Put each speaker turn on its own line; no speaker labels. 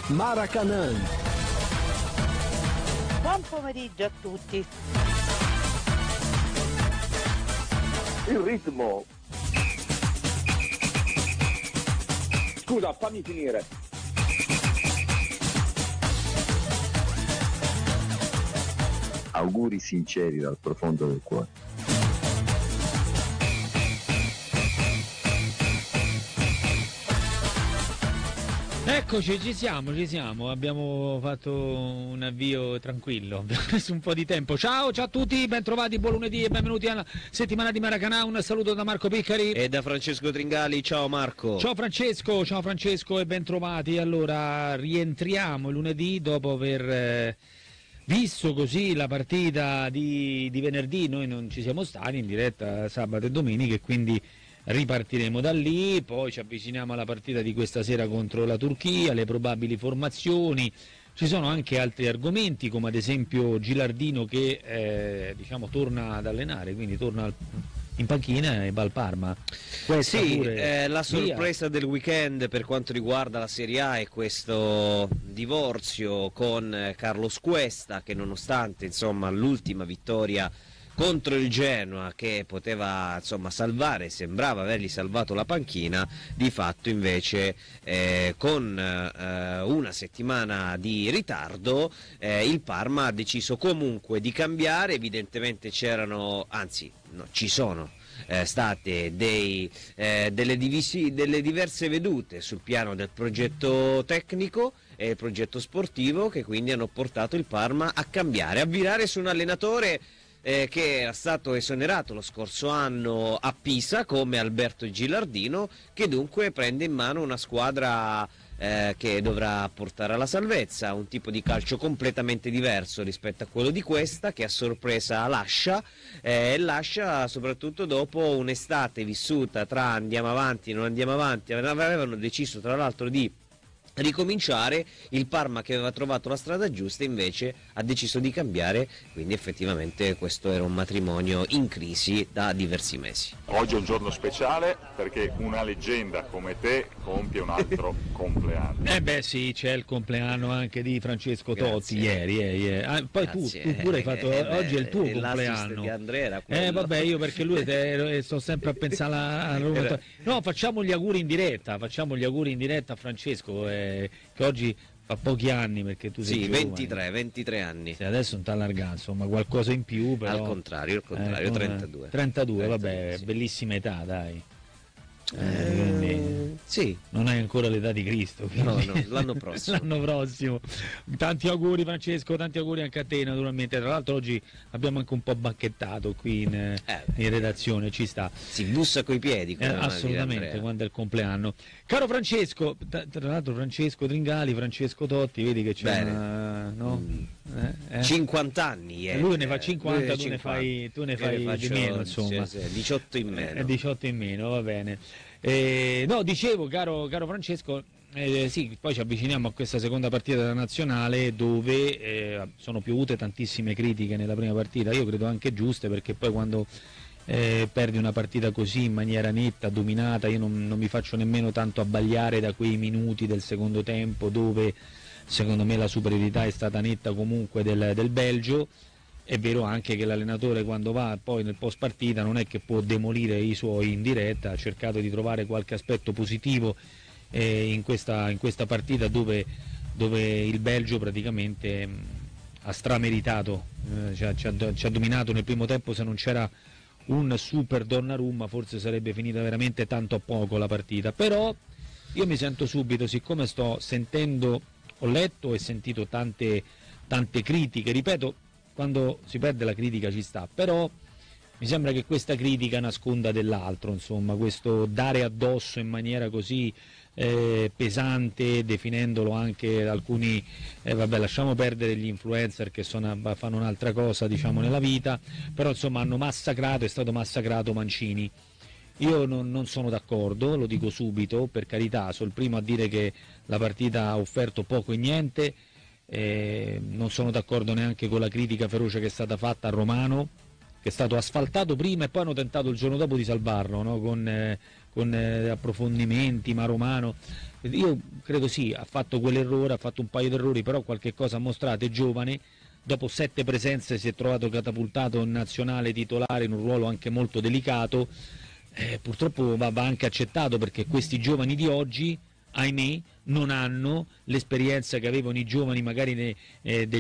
Maracanã.
Buon pomeriggio a tutti.
Il ritmo. Scusa, fammi finire.
Auguri sinceri dal profondo del cuore.
Eccoci, ci siamo, abbiamo fatto un avvio tranquillo, abbiamo preso un po' di tempo. Ciao a tutti, ben trovati, buon lunedì e benvenuti alla settimana di Maracanã. Un saluto da Marco Piccari
e da Francesco Tringali. Ciao Marco.
Ciao Francesco e ben trovati. Allora, rientriamo lunedì dopo aver visto così la partita di venerdì. Noi non ci siamo stati in diretta sabato e domenica e quindi ripartiremo da lì, poi ci avviciniamo alla partita di questa sera contro la Turchia, le probabili formazioni. Ci sono anche altri argomenti, come ad esempio Gilardino che torna ad allenare, quindi torna in panchina e va al Parma.
Sì, la sorpresa del weekend per quanto riguarda la Serie A è questo divorzio con Carlos Cuesta, che nonostante l'ultima vittoria contro il Genoa, che poteva salvare, sembrava avergli salvato la panchina, di fatto invece con una settimana di ritardo il Parma ha deciso comunque di cambiare. Evidentemente ci sono state delle diverse vedute sul piano del progetto tecnico e il progetto sportivo, che quindi hanno portato il Parma a cambiare, a virare su un allenatore che era stato esonerato lo scorso anno a Pisa come Alberto Gilardino, che dunque prende in mano una squadra che dovrà portare alla salvezza, un tipo di calcio completamente diverso rispetto a quello di Questa, che a sorpresa lascia soprattutto dopo un'estate vissuta tra andiamo avanti, non andiamo avanti. Avevano deciso tra l'altro di ricominciare, il Parma, che aveva trovato la strada giusta, invece ha deciso di cambiare, quindi effettivamente questo era un matrimonio in crisi da diversi mesi.
Oggi è un giorno speciale perché una leggenda come te compie un altro compleanno.
Sì, c'è il compleanno anche di Francesco Totti ieri. Poi tu pure hai fatto, oggi è il tuo compleanno.
Di Andrea era
vabbè, io perché lui sto sempre a pensare a Roma. No, facciamo gli auguri in diretta a Francesco, che oggi fa pochi anni, perché tu sei
23 anni.
Sì, adesso non ti allarga, qualcosa in più, però
al contrario 32,
vabbè, bellissima età, dai.
Sì,
non hai ancora l'età di Cristo,
no, l'anno prossimo.
Tanti auguri Francesco, tanti auguri anche a te naturalmente. Tra l'altro oggi abbiamo anche un po' banchettato qui in redazione, ci sta.
Si bussa coi piedi,
assolutamente, quando è il compleanno. Caro Francesco, tra l'altro Francesco Tringali, Francesco Totti, vedi che c'è
50 anni.
Lui ne fa 50, tu ne fai di meno, insomma.
Sì, 18 in meno.
18 in meno, va bene. No, dicevo, caro Francesco, sì, poi ci avviciniamo a questa seconda partita della nazionale, dove sono piovute tantissime critiche nella prima partita, io credo anche giuste, perché poi quando perdi una partita così in maniera netta, dominata, io non mi faccio nemmeno tanto abbagliare da quei minuti del secondo tempo dove secondo me la superiorità è stata netta comunque del Belgio. È vero anche che l'allenatore, quando va poi nel post partita, non è che può demolire i suoi in diretta, ha cercato di trovare qualche aspetto positivo in questa partita dove il Belgio praticamente ha strameritato, ci ha dominato nel primo tempo. Se non c'era un super Donnarumma forse sarebbe finita veramente tanto a poco la partita, però io mi sento subito, siccome ho letto e sentito tante critiche, ripeto, quando si perde la critica ci sta, però mi sembra che questa critica nasconda dell'altro, questo dare addosso in maniera così pesante, definendolo anche alcuni, lasciamo perdere gli influencer che fanno un'altra cosa nella vita, però è stato massacrato Mancini. Io non sono d'accordo, lo dico subito, per carità, sono il primo a dire che la partita ha offerto poco e niente. Non sono d'accordo neanche con la critica feroce che è stata fatta a Romano, che è stato asfaltato prima e poi hanno tentato il giorno dopo di salvarlo, no? con con approfondimenti, Maromano. Io credo sì, ha fatto quell'errore, ha fatto un paio di errori, però qualche cosa ha mostrato, è giovane. Dopo 7 presenze si è trovato catapultato in nazionale titolare in un ruolo anche molto delicato. Purtroppo va anche accettato, perché questi giovani di oggi, ahimè, non hanno l'esperienza che avevano i giovani magari degli